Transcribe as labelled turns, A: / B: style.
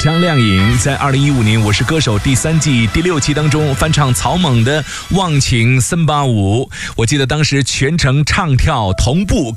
A: 张靓颖在2015年《我是歌手》第3季第6期当中翻唱草蜢的《忘情森巴舞》，我记得当时全程唱跳同步